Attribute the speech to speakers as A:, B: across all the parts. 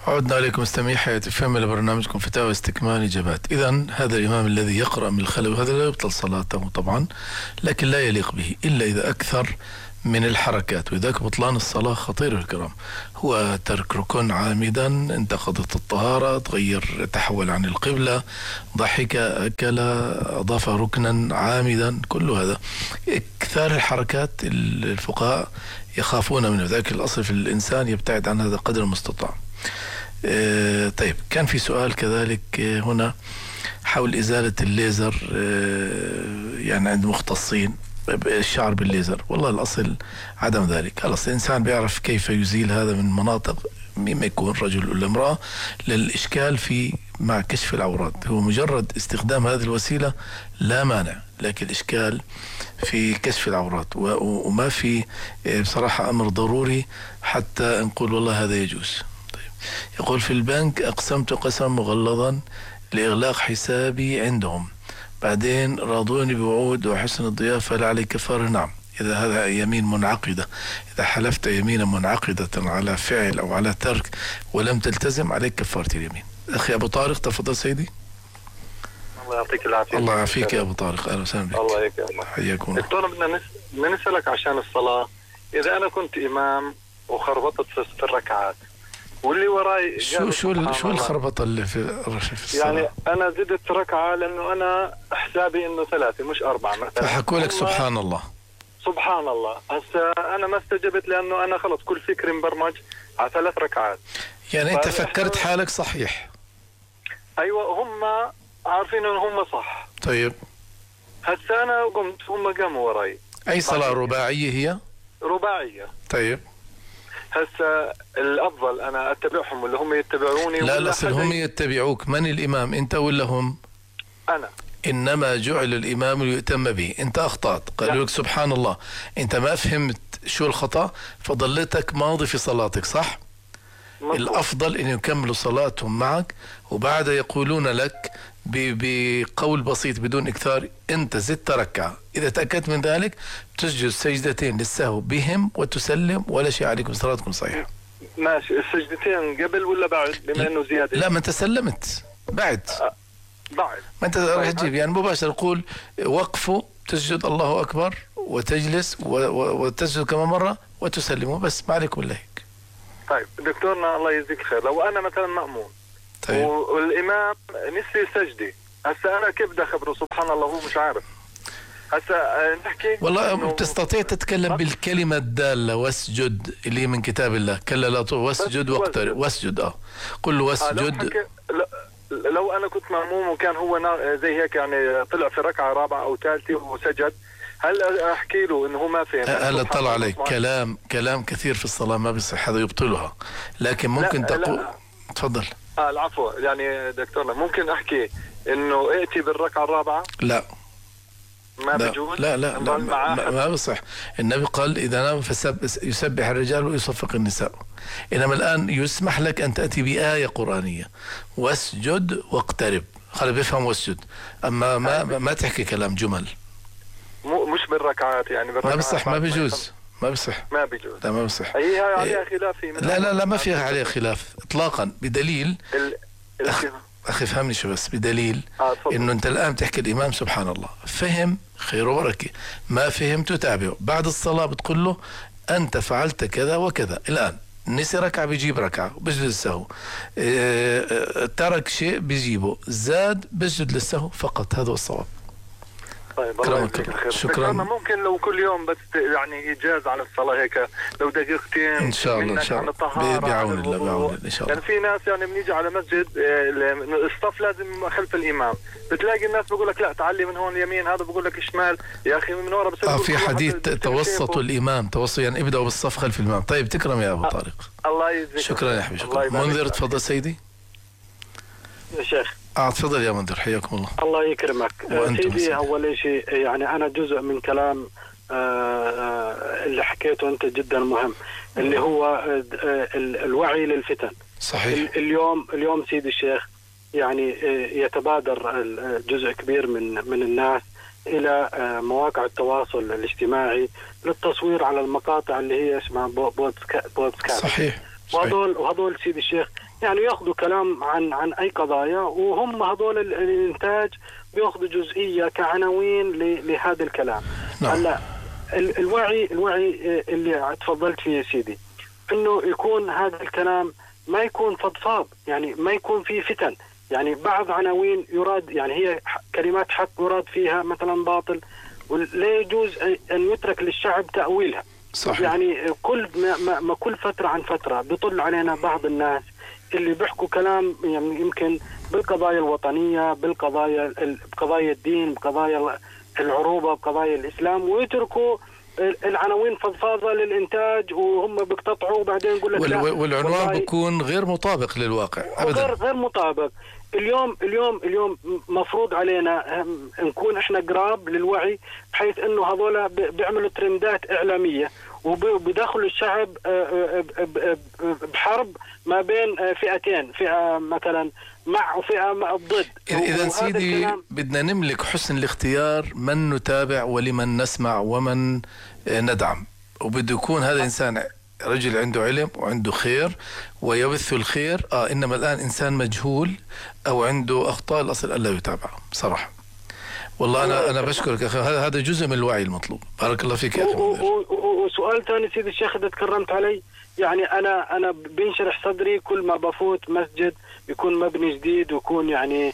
A: عدنا عليكم مستمعي حياة فهم لبرنامجكم فتاوى استكمال إجابات. إذن هذا الإمام الذي يقرأ من الخلف هذا لا يبطل صلاته طبعا، لكن لا يليق به إلا إذا أكثر من الحركات، وذاك بطلان الصلاة خطير الكرام. هو ترك ركن عامدا، انتقضت الطهارة، تغير، تحول عن القبلة، ضحك، أكل، أضاف ركنا عامدا، كل هذا إكثار الحركات الفقهاء يخافون منه. ذاك الأصل في الإنسان يبتعد عن هذا قدر المستطاع. طيب، كان في سؤال كذلك هنا حول إزالة الليزر، يعني عند مختصين الشعر بالليزر. والله الأصل عدم ذلك. خلاص الإنسان بيعرف كيف يزيل هذا من مناطق، مما يكون رجل ولا امرأة، للإشكال في مع كشف العورات. هو مجرد استخدام هذه الوسيلة لا مانع، لكن الإشكال في كشف العورات، وما في بصراحة أمر ضروري حتى نقول والله هذا يجوز. يقول في البنك أقسمت قسما مغلظا لإغلاق حسابي عندهم، بعدين راضوني بوعود وحسن الضيافة لا علي كفارة. نعم، إذا هذا يمين منعقدة، إذا حلفت يمينا منعقدة على فعل أو على ترك ولم تلتزم عليك كفارة اليمين. أخي أبو طارق، تفضل سيدي.
B: الله يعطيك العافية.
A: الله يعافيك يا أبو طارق، أهلا وسهلا بك.
B: الله يكرمك.
A: حياكم.
B: دكتور، بدنا نسألك عشان الصلاة. إذا أنا كنت إمام وخربطت في الركعات واللي وراي
A: شو الخربطة اللي في الصلاة؟
B: يعني أنا زدت ركعة لأنه أنا حسابي إنه 3 مش 4 مثلا،
A: فحكوا لك سبحان الله.
B: سبحان الله. هسه أنا ما استجبت لأنه أنا خلص كل فكري مبرمج على 3 ركعات.
A: يعني أنت فكرت حالك صحيح؟
B: أيوة، هم عارفين إنه هم صح.
A: طيب
B: هسه أنا قمت، هم قاموا وراي.
A: أي صلاة رباعية هي؟
B: رباعية.
A: طيب
B: هسه الأفضل أنا أتبعهم ولا هم يتبعوني؟
A: لا، الأصل هم يتبعوك. من الإمام، أنت ولا هم؟
B: أنا.
A: إنما جعل الإمام ليؤتم به. أنت أخطأت، قالوا لك سبحان الله، أنت ما فهمت شو الخطأ فضلتك ماضي في صلاتك، صح؟ مطلوب. الأفضل أن يكملوا صلاتهم معك، وبعد يقولون لك بقول بسيط بدون إكثار أنت زدت ركعة. إذا تأكدت من ذلك تسجد سجدتين للسهو بهم وتسلم، ولا شيء عليكم، صلاتكم صحيحة.
B: ماشي. السجدتين قبل ولا بعد بما أنه زيادة؟
A: لا، ما أنت سلمت بعد.
B: بعد
A: ما أنت راح تجيب يعني مباشر، قول وقفوا، تسجد الله أكبر وتجلس وتسجد كمان مرة وتسلموا، بس ما عليك ولا هيك.
B: طيب دكتورنا الله يجزيك خير، لو أنا مثلا مأمون
A: طيب.
B: والإمام نسي سجدي، هسه أنا كيف بدي أخبره سبحان الله هو مش عارف؟ هسه نحكي
A: والله بتستطيع تتكلم بالكلمة الدالة واسجد اللي من كتاب الله، كلا لا واسجد واقترب، واسجد قل له واسجد.
B: لو أنا كنت مأموم وكان هو زي هيك يعني طلع في ركعة رابعة أو ثالثة وسجد، هل أحكي له إنه هو ما فهم؟
A: هلا طلع عليك كلام كثير في الصلاة ما بيصح، هذا يبطلها، لكن ممكن تقول. تفضل.
B: العفو. يعني دكتورنا ممكن أحكي إنه ائتي بالركعة الرابعة؟
A: لا
B: ما بيجوز.
A: لا ما بصح. النبي قال إذا نام يسبح الرجال ويصفق النساء. إنما الآن يسمح لك أن تأتي بآية قرآنية، واسجد واقترب، خلي بيفهم واسجد، أما ما تحكي كلام جمل.
B: مش بالركعات يعني
A: ما بصح، ما بيجوز، ما بصح،
B: ما بيجوز.
A: لا ما بصح.
B: هي عليها خلاف.
A: لا ما فيها عليها خلاف إطلاقا، بدليل أخي فهمني شو بس، بدليل إنه أنت الآن تحكي الإمام سبحان الله، فهم خير وبركة، ما فهمت تتابعه، بعد الصلاة بتقول له أنت فعلت كذا وكذا. الآن نسي ركعة بيجيب ركعة بسجد للسهو، ترك شيء بيجيبه، زاد بسجد للسهو فقط، هذا هو الصواب.
B: طيب الله
A: شكرا.
B: ممكن لو كل يوم بس يعني إيجاز عن الصلاة هيك لو دقيقتين
A: إن شاء الله بعون الله إن شاء الله.
B: يعني في ناس يعني بنيجي على مسجد الصف لازم خلف الإمام، بتلاقي الناس بقول لك لا تعلي من هون اليمين، هذا بقول لك شمال، يا أخي من ورا. بس
A: في حديث توسطوا الإمام، يعني ابدأوا بالصف خلف الإمام. طيب تكرم يا أبو طارق.
B: الله يجزيك.
A: شكرا يا حبيبي. شكرا. منذر تفضل سيدي.
B: يا شيخ.
A: تفضل يا منذر، حياكم الله.
C: الله يكرمك سيدي. أول شيء يعني أنا جزء من كلام اللي حكيته أنت جدا مهم، اللي هو الوعي للفتن.
A: صحيح.
C: اليوم سيدي الشيخ يعني يتبادر جزء كبير من الناس إلى مواقع التواصل الاجتماعي للتصوير على المقاطع اللي هي اسمها بودكاست.
A: صحيح.
C: وهذول سيدي الشيخ يعني ياخذوا كلام عن اي قضايا، وهم هذول الانتاج بياخذوا جزئيه كعناوين لهذا الكلام. هلا الوعي اللي تفضلت فيه يا سيدي، انه يكون هذا الكلام ما يكون فضفاض، يعني ما يكون فيه فتن. يعني بعض عناوين يراد، يعني هي كلمات حق يراد فيها مثلا باطل، ولا يجوز ان يترك للشعب تأويلها.
A: صحيح.
C: يعني كل فترة عن فترة بيطل علينا بعض الناس اللي بيحكوا كلام يعني يمكن بالقضايا الوطنية، بقضايا الدين، بقضايا العروبة، بقضايا الإسلام، ويتركوا العناوين فضفاضة للإنتاج، وهم بيقتطعوا وبعدين يقول لك
A: والعنوان بيكون غير مطابق للواقع أبدا.
C: غير مطابق. اليوم مفروض علينا نكون احنا قراب للوعي، بحيث انه هذولا بيعملوا ترندات اعلاميه وبيدخلوا الشعب بحرب ما بين فئتين، فئه مثلا مع وفئه ضد.
A: اذا سيدي بدنا نملك حسن الاختيار من نتابع ولمن نسمع ومن ندعم، وبده يكون هذا الانسان رجل عنده علم وعنده خير ويبث الخير. إنما الآن إنسان مجهول أو عنده أخطاء، الأصل ألا يتابع صراحة. والله أنا بشكرك أخي، هذا جزء من الوعي المطلوب. بارك الله فيك يا أخي.
C: وسؤال ثاني سيد الشيخ إذا تكرمت علي، يعني أنا بينشرح صدري كل ما بفوت مسجد يكون مبني جديد ويكون يعني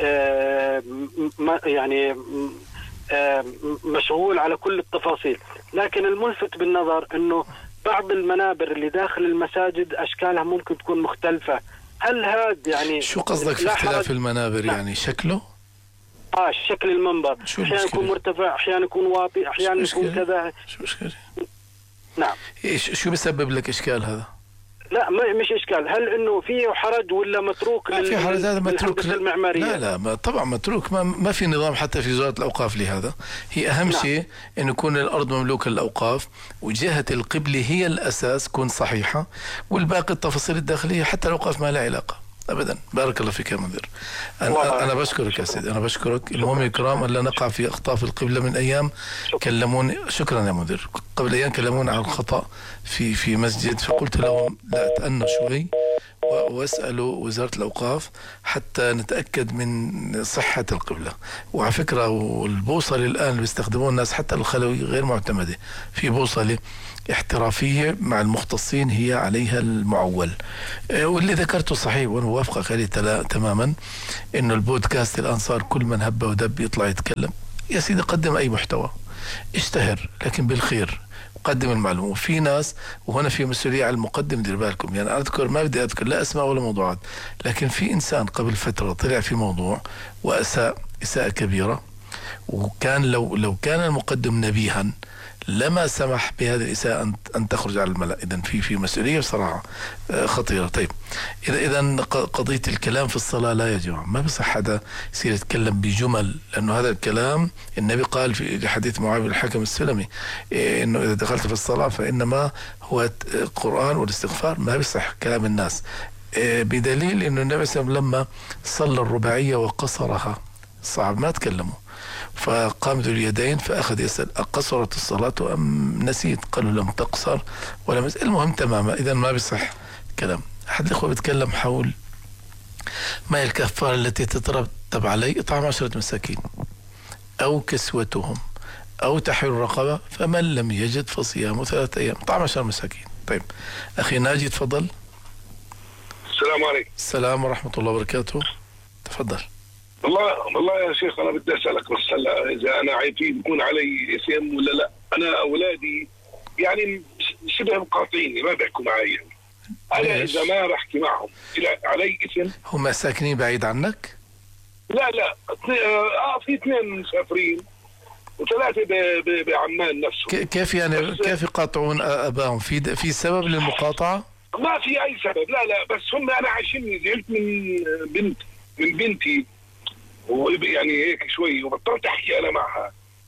C: مشغول على كل التفاصيل، لكن الملفت بالنظر إنه بعض المنابر اللي داخل المساجد أشكالها ممكن تكون مختلفة. هل هذا يعني
A: شو قصدك في اختلاف المنابر؟ يعني شكله؟
C: شكل المنبر أحيانا يكون مرتفع، أحيانا يكون واطي، أحيانا يكون كذا.
A: شو مشكلة؟
C: نعم.
A: شو بيسبب لك إشكال هذا؟
C: لا مش إشكال، هل إنه فيه حرج ولا متروك؟
A: لا في حرج، هذا متروك
C: المعمارية.
A: لا طبعا متروك، ما في نظام حتى في وزارة الأوقاف لهذا. هي أهم شيء إنه يكون الأرض مملوكة للأوقاف، وجهة القبلة هي الأساس تكون صحيحة، والباقي التفاصيل الداخلية حتى الأوقاف ما لها علاقة أبدا. بارك الله فيك يا منذر. أنا بشكرك يا سيدي، أنا بشكرك. المهم الكرام ألا نقع في أخطاء في القبلة. من أيام كلموني، شكرا يا منذر، قبل أيام كلموني عن الخطأ في مسجد، فقلت لهم لا تأنوا شوي واسألوا وزارة الأوقاف حتى نتأكد من صحة القبلة. وعلى فكرة والبوصلة الآن بيستخدمون الناس حتى الخلوي غير معتمدة، في بوصلة احترافية مع المختصين هي عليها المعول. واللي ذكرته صحيح وأنا وافقك عليه تماما، إنه البودكاست الآن صار كل من هب ودب يطلع يتكلم. يا سيدي قدم أي محتوى، اشتهر لكن بالخير، قدم المعلومة. وفي ناس، وهنا في مسؤولية على المقدم، دير بالكم. يعني أذكر، ما بدي أذكر لا أسماء ولا موضوعات، لكن في إنسان قبل فترة طلع في موضوع وأساء إساءة كبيرة، وكان لو كان المقدم نبيها لما سمح بهذه الإساءة أن تخرج على الملأ. إذن في مسؤولية بصراحة خطيرة. طيب إذا قضية الكلام في الصلاة لا يا جماعة، ما بصح حدا يصير يتكلم بجمل، لأنه هذا الكلام النبي قال في حديث معاوية بن الحكم السلمي إنه إذا دخلت في الصلاة فإنما هو القرآن والاستغفار، ما بصح كلام الناس. بدليل إنه النبي صلى الله عليه وسلم لما صلى الرباعية وقصرها الصحابة ما تكلموا، فقام ذو اليدين فأخذ يسأل أقصرت الصلاة أم نسيت؟ قالوا لم تقصر ولم يسأل. المهم تماما. إذا ما بيصح كلام. أحد الأخوة بيتكلم حول ما الكفارة التي تترتب عليه إطعام 10 مساكين أو كسوتهم أو تحرير رقبة، فمن لم يجد فصيام 3 أيام. إطعام 10 مساكين. طيب أخي ناجي تفضل.
D: السلام عليكم.
A: السلام ورحمة الله وبركاته. تفضل.
D: والله يا شيخ أنا بدي أسألك بس هلا إذا أنا عيفي بيكون علي اسم ولا لا. أنا أولادي يعني شبه مقاطعيني، ما بيحكوا معي. يعني أنا إذا ما بحكي معهم علي اسم.
A: هم ساكنين بعيد عنك؟
D: لا في 2 مسافرين و3 بعمان نفسه.
A: كيف يعني كيف يقاطعون أباهم؟ في سبب للمقاطعة؟
D: ما في أي سبب. لا بس هم أنا عايشين، زعلت من بنتي يعني هيك شوي، وبطلت احكي انا معها،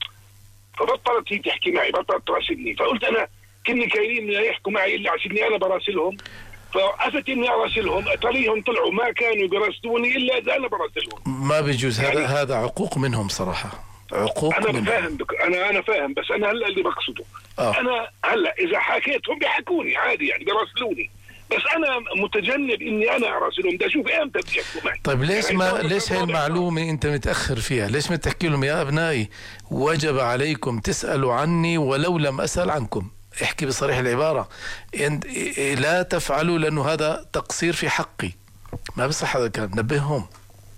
D: فبطلت هي تحكي معي، بطلت تراسلني. فقلت انا كني كاينين يحكوا معي اللي عشاني انا براسلهم، فوقفت اني اراسلهم، اتريهم طلعوا ما كانوا بيراسلوني الا اذا انا براسلهم.
A: ما بيجوز يعني هذا عقوق منهم صراحه، عقوق
D: انا
A: منهم.
D: فاهم انا فاهم، بس انا هلا اللي بقصده انا هلا اذا حكيتهم بيحكوني عادي، يعني بيراسلوني، بس انا متجنب اني انا اراسلهم، بدي اشوف امتى بدي يحكوا معي.
A: طيب ليش هاي المعلومة انت متأخر فيها؟ ليش ما تحكي لهم يا ابنائي وجب عليكم تسألوا عني ولو لم أسأل عنكم؟ احكي بصريح العبارة، لا تفعلوا لأنه هذا تقصير في حقي. ما بصح هذا الكلام، نبههم.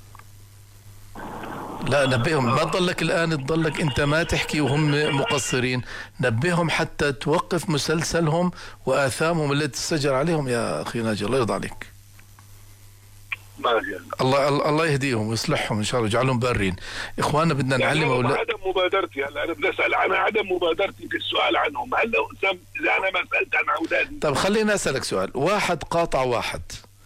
A: لا نبههم، ما تضلك الآن تضلك أنت ما تحكي وهم مقصرين. نبههم حتى توقف مسلسلهم وآثامهم التي تسجل عليهم يا أخي ناجي. الله يرضى عليك. الله يهديهم ويصلحهم إن شاء الله ويجعلهم بارين. إخواننا بدنا نعلم
D: أولاد. عدم مبادرتي، هلا أنا بدي أسأل عن عدم مبادرتي في السؤال عنهم. هلا إذا أنا ما سألت عن أولادي.
A: طب خليني أسألك سؤال. واحد قاطع واحد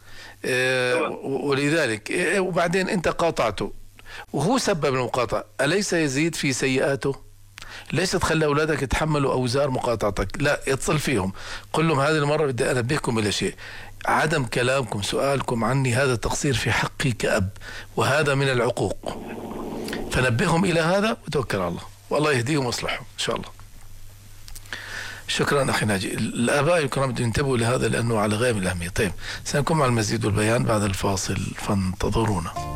A: ولذلك وبعدين أنت قاطعته وهو سبب المقاطعة، أليس يزيد في سيئاته؟ ليش تخلي أولادك يتحملوا أوزار مقاطعتك؟ لا، اتصل فيهم قل لهم هذه المرة بدي أنبهكم إلى شيء، عدم كلامكم سؤالكم عني هذا تقصير في حقي كأب وهذا من العقوق. فنبههم إلى هذا وتوكل على الله والله يهديهم ويصلحهم إن شاء الله. شكرا أخي ناجي. الآباء الكرام ينتبهوا لهذا لأنه على غاية من الأهمية. طيب سنكون مع المزيد والبيان بعد الفاصل فانتظرونا.